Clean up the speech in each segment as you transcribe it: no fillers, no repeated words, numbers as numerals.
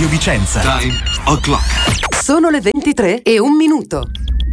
Radio Vicenza. Time o'clock. Sono le 23:01.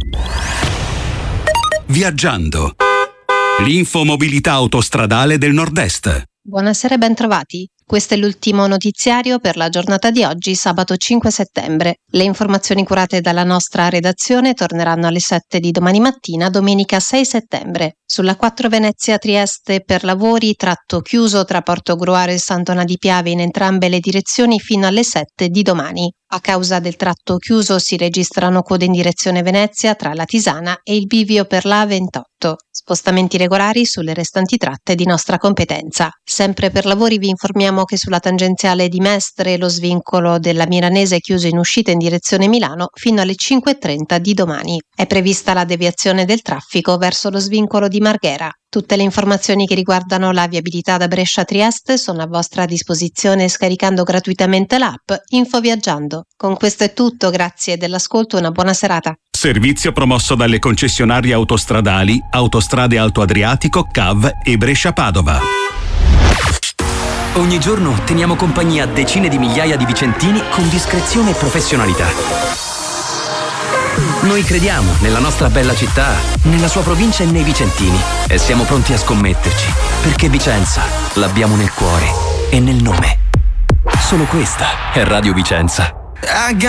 Viaggiando. L'infomobilità autostradale del Nord-Est. Buonasera e bentrovati. Questo è l'ultimo notiziario per la giornata di oggi, sabato 5 settembre. Le informazioni curate dalla nostra redazione torneranno alle 7 di domani mattina, domenica 6 settembre. Sulla 4 Venezia-Trieste per lavori, tratto chiuso tra Portogruaro e Sant'Ona di Piave in entrambe le direzioni fino alle 7 di domani. A causa del tratto chiuso si registrano code in direzione Venezia tra la Tisana e il bivio per la A28. Spostamenti regolari sulle restanti tratte di nostra competenza. Sempre per lavori vi informiamo che sulla tangenziale di Mestre lo svincolo della Milanese è chiuso in uscita in direzione Milano fino alle 5:30 di domani. È prevista la deviazione del traffico verso lo svincolo di Marghera. Tutte le informazioni che riguardano la viabilità da Brescia a Trieste sono a vostra disposizione scaricando gratuitamente l'app Info Viaggiando. Con questo è tutto, grazie dell'ascolto e una buona serata. Servizio promosso dalle concessionarie autostradali Autostrade Alto Adriatico, CAV e Brescia-Padova. Ogni giorno teniamo compagnia a decine di migliaia di vicentini con discrezione e professionalità. Noi crediamo nella nostra bella città, nella sua provincia e nei vicentini e siamo pronti a scommetterci, perché Vicenza l'abbiamo nel cuore e nel nome. Solo questa è Radio Vicenza.